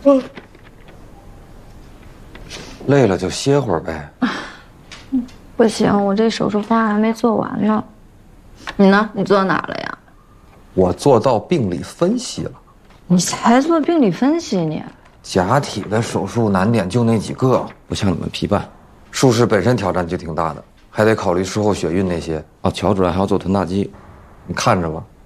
累了就歇会儿呗。 不行，我这手术方案还没做完呢。你呢？你做到哪了呀？ 我做到病理分析了。 你才做病理分析你？ 假体的手术难点就那几个，不像你们批办。术式本身挑战就挺大的，还得考虑术后血运那些。哦，乔主任还要做臀大肌，你看着吧。